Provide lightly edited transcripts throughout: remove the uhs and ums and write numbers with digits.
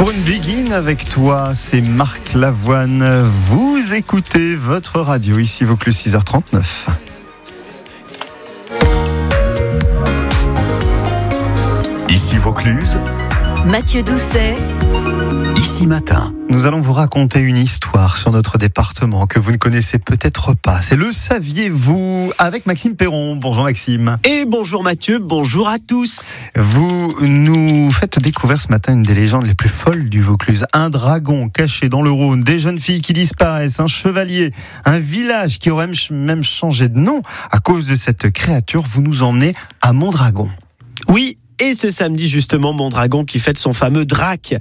Pour une begin avec toi, c'est Marc Lavoine. Vous écoutez votre radio, ici Vaucluse 6h39. Ici Vaucluse, Mathieu Doucet. Ici Matin. Nous allons vous raconter une histoire sur notre département que vous ne connaissez peut-être pas. C'est le saviez-vous avec Maxime Perron. Bonjour Maxime. Et bonjour Mathieu, bonjour à tous. Vous nous faites découvrir ce matin une des légendes les plus folles du Vaucluse. Un dragon caché dans le Rhône, des jeunes filles qui disparaissent, un chevalier, un village qui aurait même changé de nom à cause de cette créature. Vous nous emmenez à Mondragon. Oui. Et ce samedi, justement, Mondragon qui fête son fameux DRAC,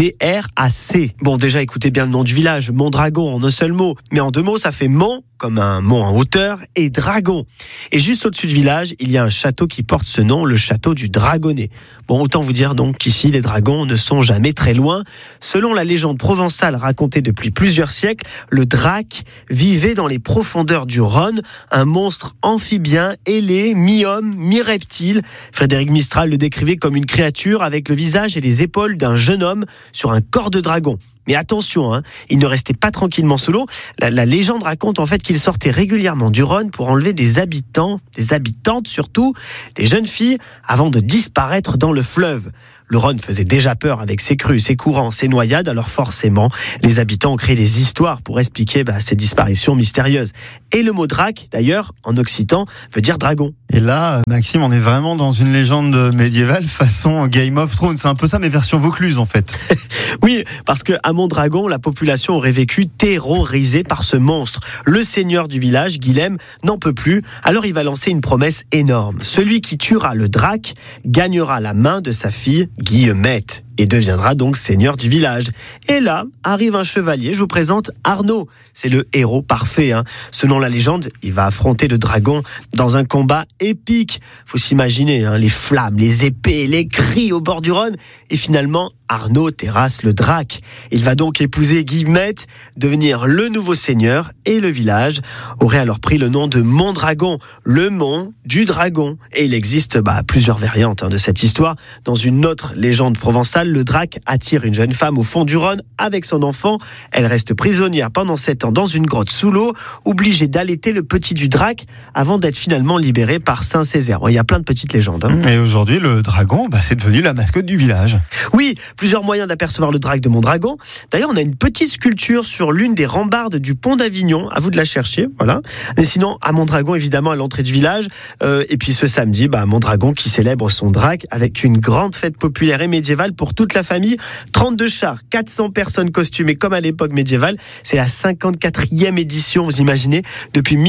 D-R-A-C. Bon, déjà, écoutez bien le nom du village, Mondragon, en un seul mot. Mais en deux mots, ça fait Mont, comme un mont en hauteur, et Dragon. Et juste au-dessus du village, il y a un château qui porte ce nom, le château du Dragonnet. Bon, autant vous dire donc qu'ici, les dragons ne sont jamais très loin. Selon la légende provençale racontée depuis plusieurs siècles, le drac vivait dans les profondeurs du Rhône, un monstre amphibien, ailé, mi-homme, mi-reptile. Frédéric Mistral le décrivait comme une créature avec le visage et les épaules d'un jeune homme sur un corps de dragon. Mais attention, il ne restait pas tranquillement sous l'eau. La légende raconte en fait qu'il sortait régulièrement du Rhône pour enlever des habitants, des habitantes surtout, des jeunes filles, avant de disparaître dans le fleuve. Le Rhône faisait déjà peur avec ses crues, ses courants, ses noyades, alors forcément, les habitants ont créé des histoires pour expliquer ces disparitions mystérieuses. Et le mot drac, d'ailleurs, en occitan, veut dire dragon. Et là, Maxime, on est vraiment dans une légende médiévale façon Game of Thrones. C'est un peu ça, mais version Vaucluse, en fait. Oui, parce qu'à Mondragon, la population aurait vécu terrorisée par ce monstre. Le seigneur du village, Guilhem, n'en peut plus, alors il va lancer une promesse énorme. Celui qui tuera le drac gagnera la main de sa fille, Guillemette, et deviendra donc seigneur du village. Et là, arrive un chevalier, je vous présente Arnaud. C'est le héros parfait. Selon la légende, il va affronter le dragon dans un combat épique. Faut s'imaginer, les flammes, les épées, les cris au bord du Rhône. Et finalement, Arnaud terrasse le drac. Il va donc épouser Guillemette, devenir le nouveau seigneur, et le village aurait alors pris le nom de Mondragon, le mont du dragon. Et il existe plusieurs variantes de cette histoire. Dans une autre légende provençale, le drac attire une jeune femme au fond du Rhône avec son enfant. Elle reste prisonnière pendant 7 ans dans une grotte sous l'eau, obligée d'allaiter le petit du drac avant d'être finalement libérée par Saint-Césaire. Il y a plein de petites légendes. Et aujourd'hui, le dragon, c'est devenu la mascotte du village. Oui, plusieurs moyens d'apercevoir le drac de Mondragon. D'ailleurs, on a une petite sculpture sur l'une des rambardes du pont d'Avignon. À vous de la chercher, voilà. Mais sinon, à Mondragon, évidemment, à l'entrée du village. Et puis ce samedi, Mondragon qui célèbre son drac avec une grande fête populaire et médiévale pour toute la famille. 32 chars, 400 personnes costumées comme à l'époque médiévale. C'est la 54e édition, vous imaginez. Depuis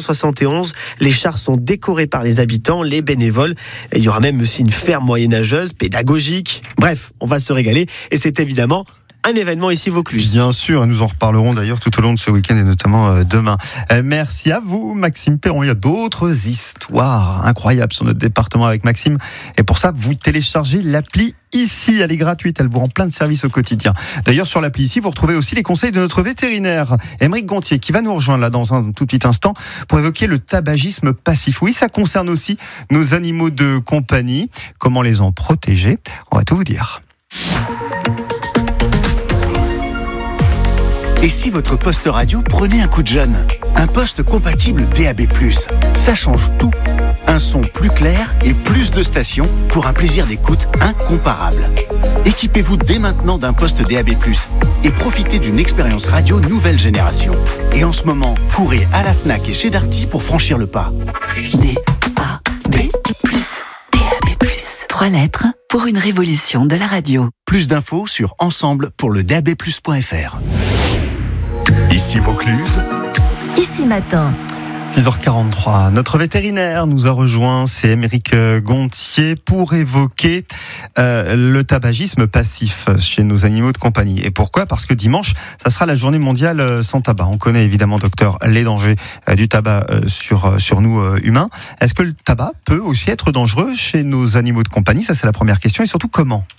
1971, les chars sont décorés par les habitants, les bénévoles. Et il y aura même aussi une ferme moyenâgeuse, pédagogique. Bref, on va se régaler. Et c'est évidemment un événement ici Vaucluse. Bien sûr, nous en reparlerons d'ailleurs tout au long de ce week-end et notamment demain. Merci à vous, Maxime Perron. Il y a d'autres histoires incroyables sur notre département avec Maxime. Et pour ça, vous téléchargez l'appli Ici. Elle est gratuite, elle vous rend plein de services au quotidien. D'ailleurs, sur l'appli Ici, vous retrouvez aussi les conseils de notre vétérinaire, Aymeric Gontier, qui va nous rejoindre là dans un tout petit instant pour évoquer le tabagisme passif. Oui, ça concerne aussi nos animaux de compagnie. Comment les en protéger? On va tout vous dire. Et si votre poste radio prenait un coup de jeune? Un poste compatible DAB+. Ça change tout. Un son plus clair et plus de stations pour un plaisir d'écoute incomparable. Équipez-vous dès maintenant d'un poste DAB+, et profitez d'une expérience radio nouvelle génération. Et en ce moment, courez à la Fnac et chez Darty pour franchir le pas. DAB+. DAB+. 3 lettres pour une révolution de la radio. Plus d'infos sur ensemble pour le dabplus.fr. Ici Vaucluse. Ici Matin. 6h43. Notre vétérinaire nous a rejoint, c'est Aymeric Gontier, pour évoquer le tabagisme passif chez nos animaux de compagnie. Et pourquoi ? Parce que dimanche, ça sera la journée mondiale sans tabac. On connaît évidemment, docteur, les dangers du tabac sur nous humains. Est-ce que le tabac peut aussi être dangereux chez nos animaux de compagnie ? Ça, c'est la première question. Et surtout, comment ?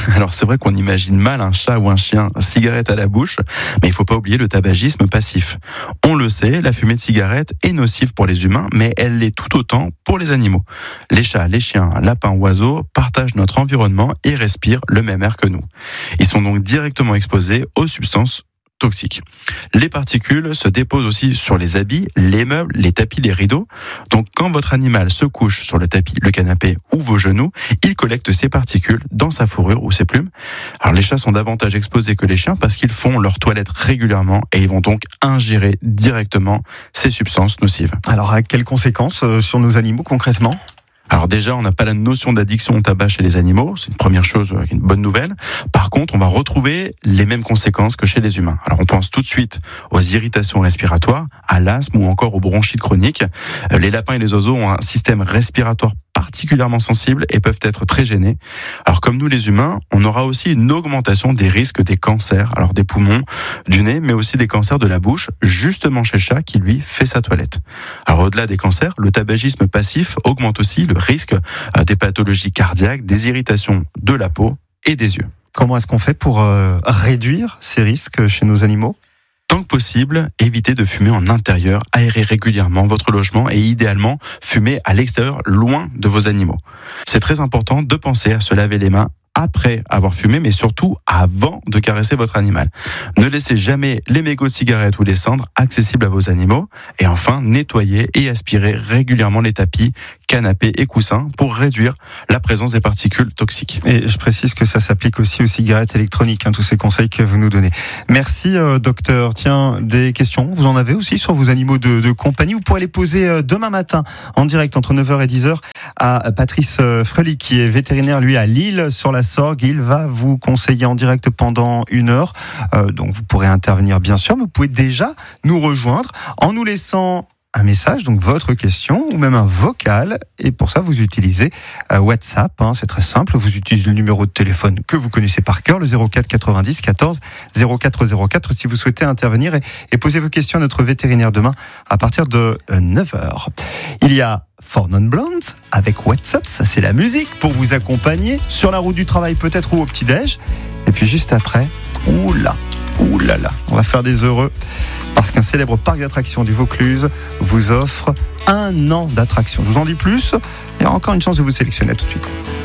Alors c'est vrai qu'on imagine mal un chat ou un chien cigarette à la bouche, mais il faut pas oublier le tabagisme passif. On le sait, la fumée de cigarette est nocive pour les humains, mais elle l'est tout autant pour les animaux. Les chats, les chiens, lapins, oiseaux partagent notre environnement et respirent le même air que nous. Ils sont donc directement exposés aux substances toxiques. Les particules se déposent aussi sur les habits, les meubles, les tapis, les rideaux. Donc quand votre animal se couche sur le tapis, le canapé ou vos genoux, il collecte ces particules dans sa fourrure ou ses plumes. Alors les chats sont davantage exposés que les chiens parce qu'ils font leur toilette régulièrement et ils vont donc ingérer directement ces substances nocives. Alors, à quelles conséquences sur nos animaux concrètement ? Alors déjà, on n'a pas la notion d'addiction au tabac chez les animaux, c'est une première chose, une bonne nouvelle. Par contre, on va retrouver les mêmes conséquences que chez les humains. Alors on pense tout de suite aux irritations respiratoires, à l'asthme ou encore aux bronchites chroniques. Les lapins et les oiseaux ont un système respiratoire particulièrement sensibles et peuvent être très gênés. Alors comme nous les humains, on aura aussi une augmentation des risques des cancers, alors des poumons, du nez, mais aussi des cancers de la bouche, justement chez le chat qui lui fait sa toilette. Alors au-delà des cancers, le tabagisme passif augmente aussi le risque des pathologies cardiaques, des irritations de la peau et des yeux. Comment est-ce qu'on fait pour réduire ces risques chez nos animaux ? Tant que possible, évitez de fumer en intérieur, aérez régulièrement votre logement et idéalement, fumez à l'extérieur, loin de vos animaux. C'est très important de penser à se laver les mains après avoir fumé, mais surtout avant de caresser votre animal. Ne laissez jamais les mégots de cigarettes ou les cendres accessibles à vos animaux. Et enfin, nettoyez et aspirez régulièrement les tapis, canapés et coussins pour réduire la présence des particules toxiques. Et je précise que ça s'applique aussi aux cigarettes électroniques, tous ces conseils que vous nous donnez. Merci docteur. Tiens, des questions, vous en avez aussi sur vos animaux de compagnie. Vous pourrez les poser demain matin en direct entre 9h et 10h à Patrice Freli qui est vétérinaire lui à Lille sur la Sorgue. Il va vous conseiller en direct pendant 1 heure. Donc vous pourrez intervenir bien sûr, mais vous pouvez déjà nous rejoindre en nous laissant un message, donc votre question, ou même un vocal. Et pour ça, vous utilisez WhatsApp. C'est très simple. Vous utilisez le numéro de téléphone que vous connaissez par cœur, le 04 90 14 04 04, si vous souhaitez intervenir et poser vos questions à notre vétérinaire demain à partir de 9h. Il y a Four Non Blondes avec WhatsApp, ça c'est la musique pour vous accompagner sur la route du travail peut-être ou au petit-déj. Et puis juste après, oulala, on va faire des heureux parce qu'un célèbre parc d'attractions du Vaucluse vous offre 1 an d'attraction. Je vous en dis plus, il y a encore une chance de vous sélectionner. À tout de suite.